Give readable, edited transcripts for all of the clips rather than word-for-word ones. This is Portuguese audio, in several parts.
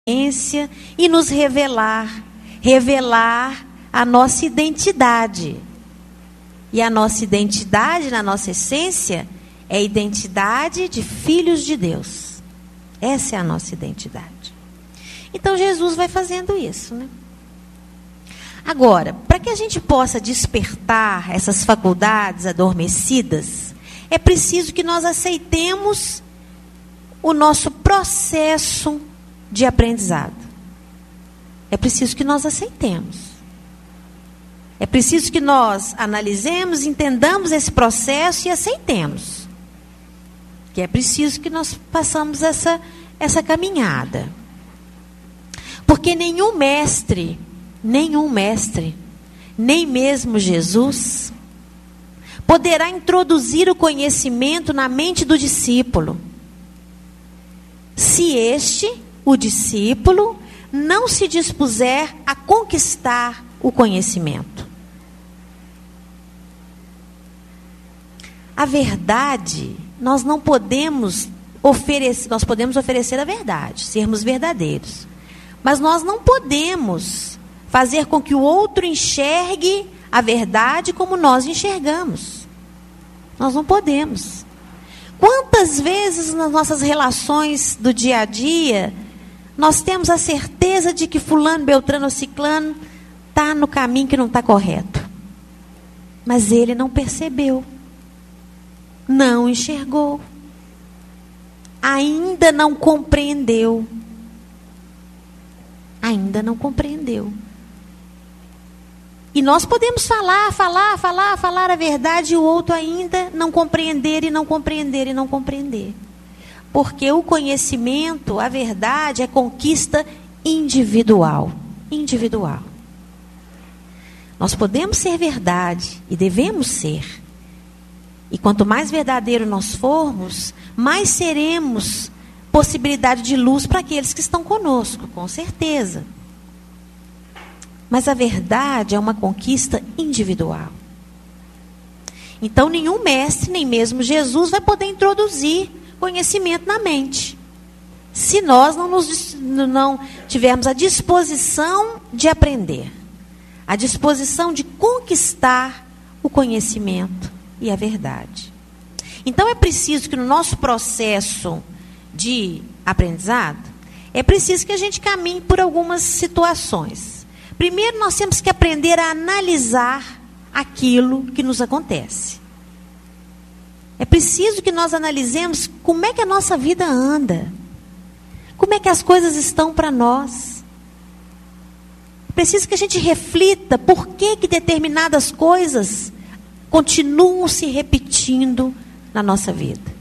e nos revelar a nossa identidade. E a nossa identidade, na nossa essência, é a identidade de filhos de Deus. Essa é a nossa identidade. Então Jesus vai fazendo isso, né? Agora, para que a gente possa despertar essas faculdades adormecidas, é preciso que nós aceitemos o nosso processo de aprendizado. É preciso que nós aceitemos. É preciso que nós analisemos, entendamos esse processo e aceitemos. Que é preciso que nós façamos essa caminhada. Porque nenhum mestre, nem mesmo Jesus, poderá introduzir o conhecimento na mente do discípulo, se o discípulo, não se dispuser a conquistar o conhecimento. A verdade, nós não podemos oferecer, nós podemos oferecer a verdade, sermos verdadeiros. Mas nós não podemos fazer com que o outro enxergue a verdade como nós enxergamos. Nós não podemos. Quantas vezes nas nossas relações do dia a dia, nós temos a certeza de que fulano, beltrano ou ciclano está no caminho que não está correto. Mas ele não percebeu. Não enxergou. Ainda não compreendeu. Ainda não compreendeu. E nós podemos falar a verdade e o outro ainda não compreender e não compreender e não compreender. Porque o conhecimento, a verdade, é conquista individual. Individual. Nós podemos ser verdade e devemos ser. E quanto mais verdadeiro nós formos, mais seremos possibilidade de luz para aqueles que estão conosco, com certeza. Mas a verdade é uma conquista individual. Então nenhum mestre, nem mesmo Jesus, vai poder introduzir conhecimento na mente, se nós não tivermos a disposição de aprender, a disposição de conquistar o conhecimento e a verdade. Então é preciso que no nosso processo de aprendizado, é preciso que a gente caminhe por algumas situações. Primeiro, nós temos que aprender a analisar aquilo que nos acontece. É preciso que nós analisemos como é que a nossa vida anda. Como é que as coisas estão para nós. É preciso que a gente reflita por que determinadas coisas continuam se repetindo na nossa vida.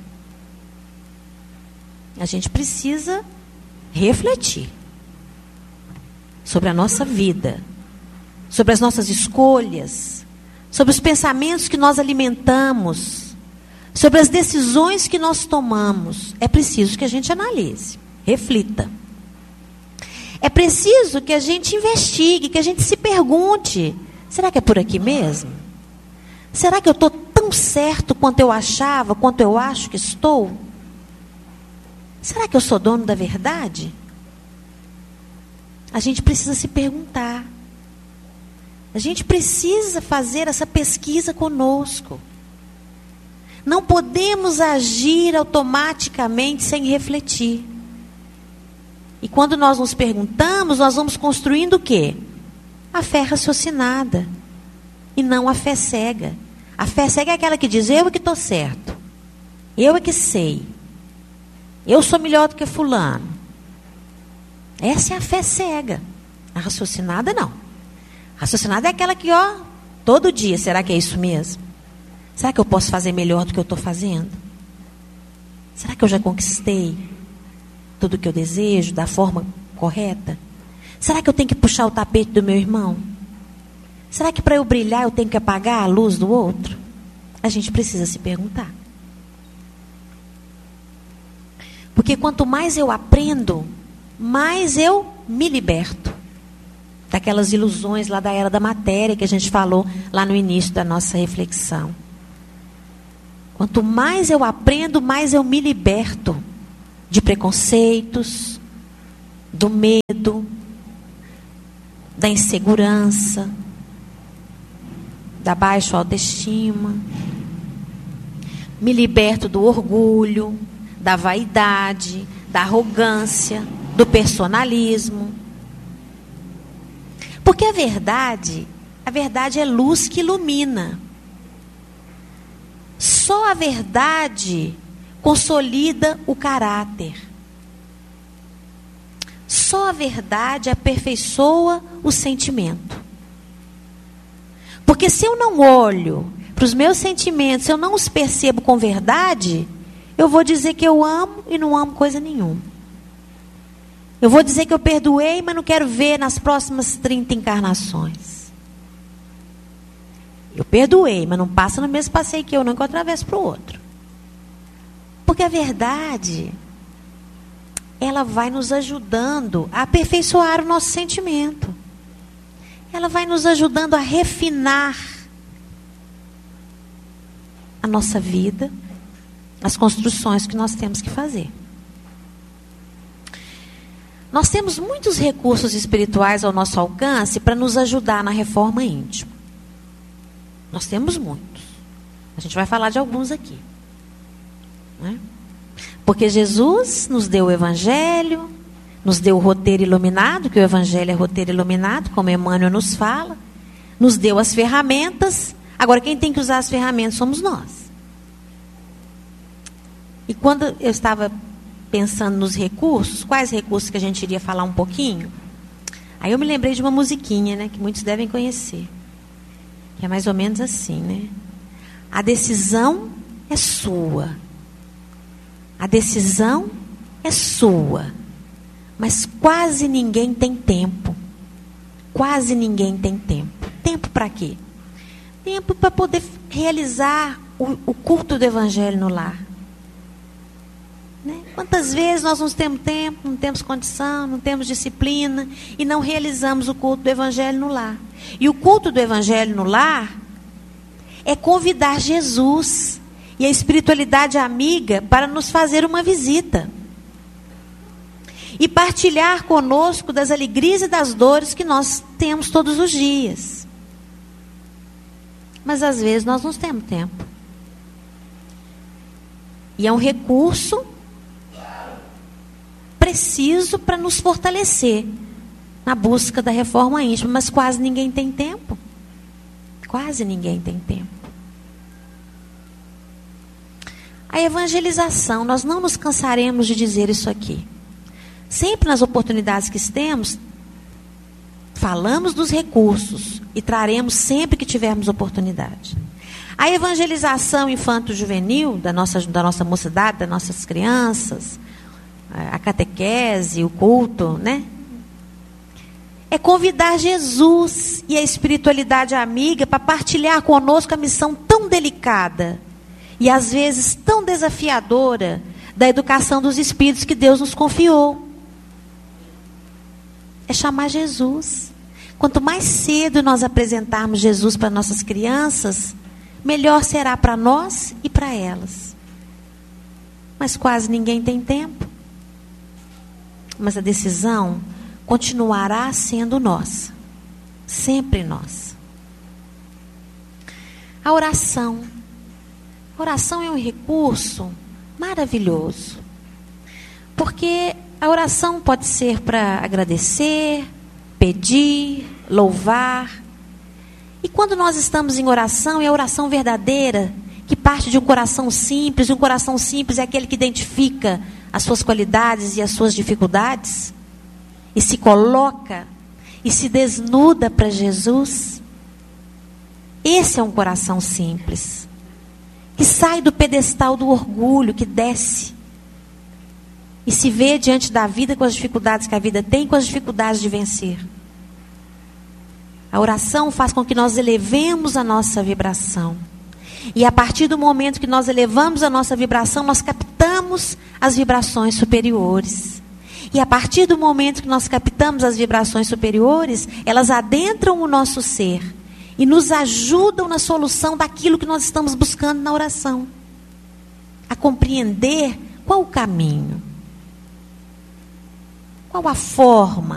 A gente precisa refletir sobre a nossa vida, sobre as nossas escolhas, sobre os pensamentos que nós alimentamos, sobre as decisões que nós tomamos. É preciso que a gente analise, reflita. É preciso que a gente investigue, que a gente se pergunte: será que é por aqui mesmo? Será que eu estou tão certo quanto eu achava, quanto eu acho que estou? Será que eu sou dono da verdade? A gente precisa se perguntar. A gente precisa fazer essa pesquisa conosco. Não podemos agir automaticamente sem refletir. E quando nós nos perguntamos, nós vamos construindo o quê? A fé raciocinada. E não a fé cega. A fé cega é aquela que diz: eu é que estou certo. Eu é que sei. Eu sou melhor do que fulano. Essa é a fé cega. A raciocinada não. A raciocinada é aquela que, todo dia, será que é isso mesmo? Será que eu posso fazer melhor do que eu estou fazendo? Será que eu já conquistei tudo o que eu desejo da forma correta? Será que eu tenho que puxar o tapete do meu irmão? Será que para eu brilhar eu tenho que apagar a luz do outro? A gente precisa se perguntar. Porque quanto mais eu aprendo, mais eu me liberto daquelas ilusões lá da era da matéria que a gente falou lá no início da nossa reflexão. Quanto mais eu aprendo, mais eu me liberto de preconceitos, do medo, da insegurança, da baixa autoestima. Me liberto do orgulho, da vaidade, da arrogância, do personalismo. Porque a verdade é luz que ilumina. Só a verdade consolida o caráter. Só a verdade aperfeiçoa o sentimento. Porque se eu não olho para os meus sentimentos, se eu não os percebo com verdade, eu vou dizer que eu amo e não amo coisa nenhuma. Eu vou dizer que eu perdoei, mas não quero ver nas próximas 30 encarnações. Eu perdoei, mas não passa no mesmo passeio que eu, não, que eu atravesso para o outro. Porque a verdade, ela vai nos ajudando a aperfeiçoar o nosso sentimento. Ela vai nos ajudando a refinar a nossa vida, as construções que nós temos que fazer. Nós temos muitos recursos espirituais ao nosso alcance para nos ajudar na reforma íntima. Nós temos muitos. A gente vai falar de alguns aqui. Né? Porque Jesus nos deu o Evangelho, nos deu o roteiro iluminado, que o Evangelho é roteiro iluminado, como Emmanuel nos fala. Nos deu as ferramentas. Agora, quem tem que usar as ferramentas somos nós. E quando eu estava pensando nos recursos, quais recursos que a gente iria falar um pouquinho, aí eu me lembrei de uma musiquinha, né, que muitos devem conhecer, que é mais ou menos assim, né? A decisão é sua. A decisão é sua. Mas quase ninguém tem tempo. Quase ninguém tem tempo. Tempo para quê? Tempo para poder realizar o culto do Evangelho no lar. Né? Quantas vezes nós não temos tempo, não temos condição, não temos disciplina e não realizamos o culto do Evangelho no lar. E o culto do Evangelho no lar é convidar Jesus e a espiritualidade amiga para nos fazer uma visita. E partilhar conosco das alegrias e das dores que nós temos todos os dias. Mas às vezes nós não temos tempo. E é um recurso preciso para nos fortalecer na busca da reforma íntima, mas quase ninguém tem tempo. Quase ninguém tem tempo. A evangelização, nós não nos cansaremos de dizer isso aqui. Sempre nas oportunidades que temos, falamos dos recursos e traremos sempre que tivermos oportunidade. A evangelização infanto-juvenil da nossa mocidade, das nossas crianças, a catequese, o culto, né? É convidar Jesus e a espiritualidade amiga para partilhar conosco a missão tão delicada e às vezes tão desafiadora da educação dos espíritos que Deus nos confiou. É chamar Jesus. Quanto mais cedo nós apresentarmos Jesus para nossas crianças, melhor será para nós e para elas. Mas quase ninguém tem tempo. Mas a decisão continuará sendo nossa. Sempre nossa. A oração. A oração é um recurso maravilhoso. Porque a oração pode ser para agradecer, pedir, louvar. E quando nós estamos em oração, é a oração verdadeira, que parte de um coração simples. E um coração simples é aquele que identifica as suas qualidades e as suas dificuldades, e se coloca e se desnuda para Jesus. Esse é um coração simples, que sai do pedestal do orgulho, que desce e se vê diante da vida com as dificuldades que a vida tem, com as dificuldades de vencer. A oração faz com que nós elevemos a nossa vibração. E a partir do momento que nós elevamos a nossa vibração, nós captamos as vibrações superiores. E a partir do momento que nós captamos as vibrações superiores, elas adentram o nosso ser e nos ajudam na solução daquilo que nós estamos buscando na oração. A compreender qual o caminho. Qual a forma